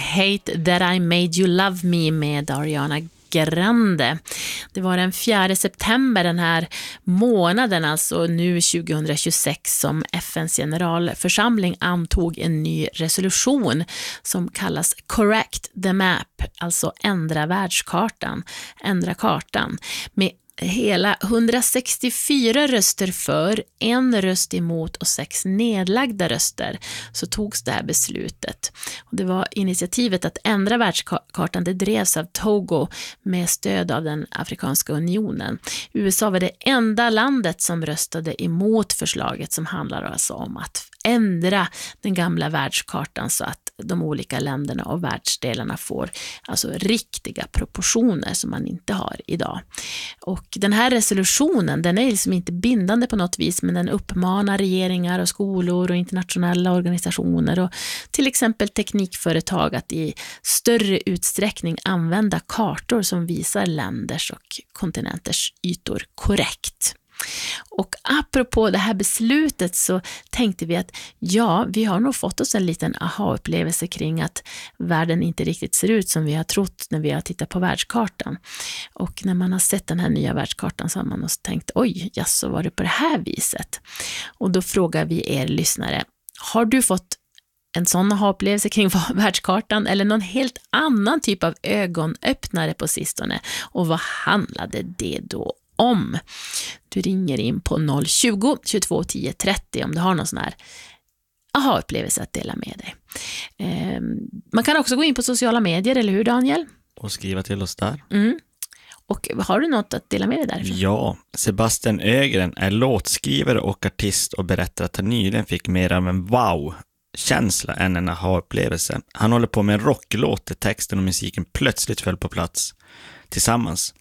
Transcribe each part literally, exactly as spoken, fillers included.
Hate That I Made You Love Me med Ariana Grande. Det var den fjärde september den här månaden, alltså nu tjugohundratjugosex, som F N:s generalförsamling antog en ny resolution som kallas Correct the Map, alltså ändra världskartan, ändra kartan, med hela hundrasextiofyra röster för, en röst emot och sex nedlagda röster, så togs det här beslutet. Och det var initiativet att ändra världskartan, det drevs av Togo med stöd av den Afrikanska unionen. U S A var det enda landet som röstade emot förslaget, som handlar alltså om att ändra den gamla världskartan så att de olika länderna och världsdelarna får alltså riktiga proportioner som man inte har idag. Och den här resolutionen, den är liksom inte bindande på något vis, men den uppmanar regeringar och skolor och internationella organisationer och till exempel teknikföretag att i större utsträckning använda kartor som visar länders och kontinenters ytor korrekt. Och apropå det här beslutet så tänkte vi att ja, vi har nog fått oss en liten aha-upplevelse kring att världen inte riktigt ser ut som vi har trott när vi har tittat på världskartan. Och när man har sett den här nya världskartan så har man också tänkt, oj, ja, så var det på det här viset. Och då frågar vi er lyssnare, har du fått en sån aha-upplevelse kring världskartan eller någon helt annan typ av ögonöppnare på sistone? Och vad handlade det då om? Du ringer in på noll tjugo, tjugotvå, tio, trettio om du har någon sån här aha-upplevelse att dela med dig. Eh, man kan också gå in på sociala medier, eller hur Daniel? Och skriva till oss där. Mm. Och har du något att dela med dig därifrån? Ja, Sebastian Ögren är låtskrivare och artist och berättar att han nyligen fick mer av en wow-känsla än en aha-upplevelse. Han håller på med en rocklåt där texten och musiken plötsligt föll på plats tillsammans.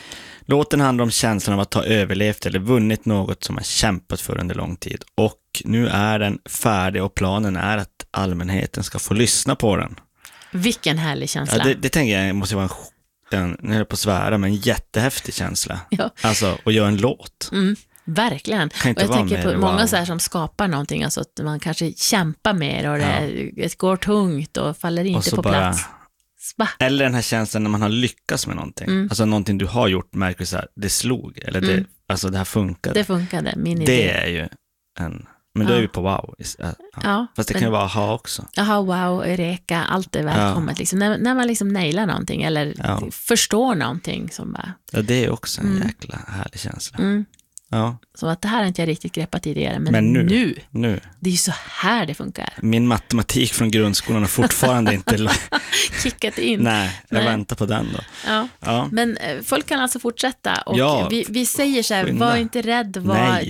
Låten handlar om känslan av att ha överlevt eller vunnit något som man kämpat för under lång tid. Och nu är den färdig och planen är att allmänheten ska få lyssna på den. Vilken härlig känsla. Ja, det, det tänker jag måste vara en, en, nu är det på att svära, men en jättehäftig känsla. Ja. Alltså, att göra en låt. Mm, verkligen. Och jag tänker på många wow. så här som skapar någonting, alltså att man kanske kämpar mer och det, ja. det går tungt och faller inte och på bara... plats. Spa. Eller den här känslan när man har lyckats med någonting. Mm. Alltså någonting du har gjort, märker så här, det slog. Eller det, mm. alltså det här funkade. Det funkade, min idé. Det är ju en... Men då ja. är vi på wow. Ja. Ja, fast det men, kan ju vara aha också. Aha, wow, eureka, allt är välkommet. Ja. Liksom. När, när man liksom nailar någonting eller ja. förstår någonting. Som bara... Ja, det är också en mm. jäkla härlig känsla. Mm. Ja. Så att det här har inte jag riktigt greppat tidigare. Men, men nu, nu, nu, det är ju så här det funkar. Min matematik från grundskolan har fortfarande inte kickat in. Nej, jag Nej. väntar på den då. Ja. Ja. Men folk kan alltså fortsätta. Och ja, vi, vi säger så här, skynda. Var inte rädd, var,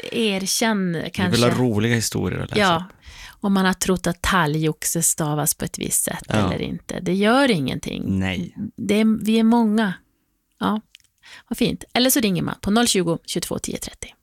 erkänn kanske. Vi vill ha roliga historier att läsa. Ja. Om man har trott att talgoxe stavas på ett visst sätt ja. eller inte. Det gör ingenting. Nej. Det är, vi är många. Ja. Vad fint. Eller så ringer man på noll tjugo, tjugotvå, tio, trettio.